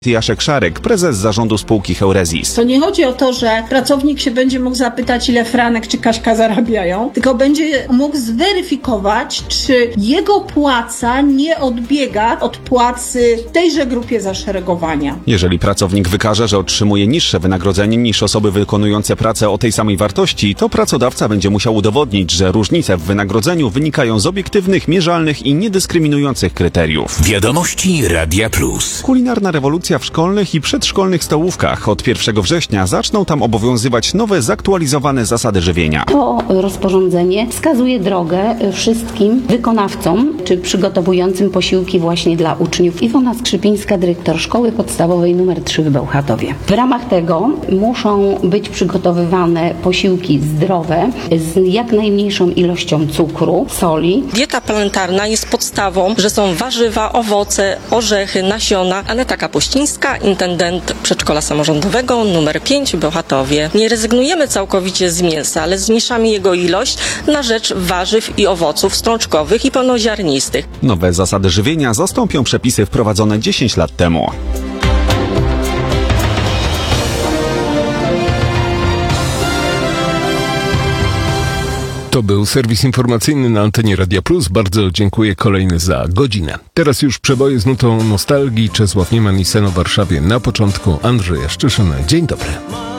Jaszek Szarek, prezes zarządu spółki Heuresis. To nie chodzi o to, że pracownik się będzie mógł zapytać, ile Franek czy Kaśka zarabiają, tylko będzie mógł zweryfikować, czy jego płaca nie odbiega od płacy w tejże grupie zaszeregowania. Jeżeli pracownik wykaże, że otrzymuje niższe wynagrodzenie niż osoby wykonujące pracę o tej samej wartości, to pracodawca będzie musiał udowodnić, że różnice w wynagrodzeniu wynikają z obiektywnych, mierzalnych i niedyskryminujących kryteriów. Wiadomości Radia Plus. Kulinarna rewolucja w szkolnych i przedszkolnych stołówkach. Od 1 września zaczną tam obowiązywać nowe, zaktualizowane zasady żywienia. To rozporządzenie wskazuje drogę wszystkim wykonawcom czy przygotowującym posiłki właśnie dla uczniów. Iwona Skrzypińska, dyrektor Szkoły Podstawowej nr 3 w Bełchatowie. W ramach tego muszą być przygotowywane posiłki zdrowe z jak najmniejszą ilością cukru, soli. Dieta planetarna jest podstawą, że są warzywa, owoce, orzechy, nasiona. Aneta Kapuścińska, intendent przedszkola samorządowego nr 5 w Bełchatowie. Nie rezygnujemy całkowicie z mięsa, ale zmniejszamy jego ilość na rzecz warzyw i owoców strączkowych i pełnoziarnistych. Nowe zasady żywienia zastąpią przepisy wprowadzone 10 lat temu. To był serwis informacyjny na antenie Radia Plus. Bardzo dziękuję, kolejny za godzinę. Teraz już przeboje z nutą nostalgii. Czesław Niemann i Sen o Warszawie. Na początku Andrzej Szczyszyn. Dzień dobry.